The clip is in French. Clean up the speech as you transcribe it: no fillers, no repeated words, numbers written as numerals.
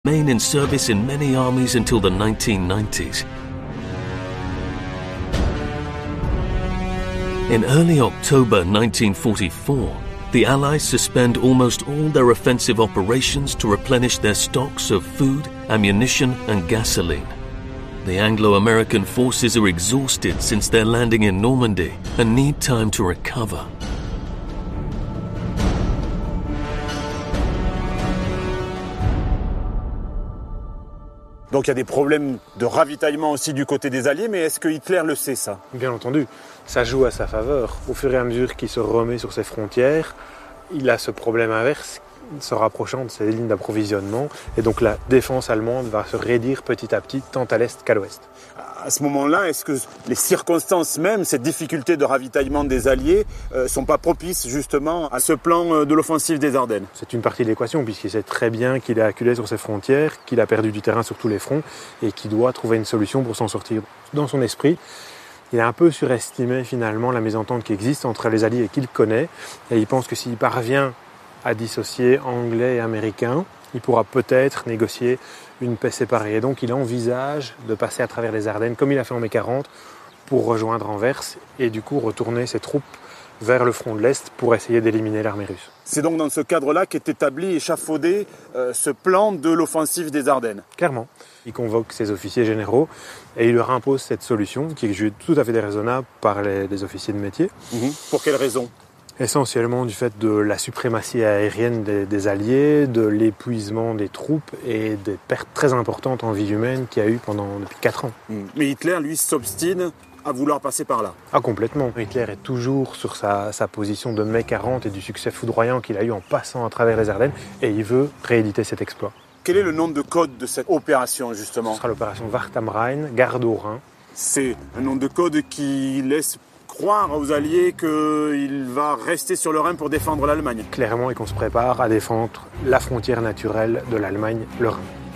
remain in service in many armies until the 1990s. In early October 1944, the Allies suspend almost all their offensive operations to replenish their stocks of food, ammunition, and gasoline. The Anglo-American forces are exhausted since their landing in Normandy and need time to recover. Donc il y a des problèmes de ravitaillement aussi du côté des Alliés, mais est-ce que Hitler le sait, ça ? Bien entendu, ça joue à sa faveur. Au fur et à mesure qu'il se remet sur ses frontières, il a ce problème inverse, se rapprochant de ses lignes d'approvisionnement, et donc la défense allemande va se raidir petit à petit, tant à l'est qu'à l'ouest. À ce moment-là, est-ce que les circonstances même, cette difficulté de ravitaillement des Alliés, sont pas propices justement à ce plan de l'offensive des Ardennes ? C'est une partie de l'équation, puisqu'il sait très bien qu'il est acculé sur ses frontières, qu'il a perdu du terrain sur tous les fronts, et qu'il doit trouver une solution pour s'en sortir. Dans son esprit, il a un peu surestimé finalement la mésentente qui existe entre les Alliés et qu'il connaît, et il pense que s'il parvient à dissocier Anglais et Américains, il pourra peut-être négocier une paix séparée. Et donc il envisage de passer à travers les Ardennes, comme il a fait en mai 40, pour rejoindre Anvers et du coup retourner ses troupes vers le front de l'Est pour essayer d'éliminer l'armée russe. C'est donc dans ce cadre-là qu'est établi, échafaudé ce plan de l'offensive des Ardennes. Clairement. Il convoque ses officiers généraux et il leur impose cette solution qui est jugée tout à fait déraisonnable par les officiers de métier. Pour quelle raison ? Essentiellement du fait de la suprématie aérienne des Alliés, de l'épuisement des troupes et des pertes très importantes en vie humaine qu'il y a eu depuis 4 ans. Mais Hitler, lui, s'obstine à vouloir passer par là. Ah, complètement. Hitler est toujours sur sa position de mai 40 et du succès foudroyant qu'il a eu en passant à travers les Ardennes, et il veut rééditer cet exploit. Quel est le nom de code de cette opération, justement ? Ce sera l'opération Wart am Rhein, garde au Rhin. C'est un nom de code qui laisse croire aux Alliés qu'il va rester sur le Rhin pour défendre l'Allemagne. Clairement, et qu'on se prépare à défendre la frontière naturelle de l'Allemagne, le Rhin.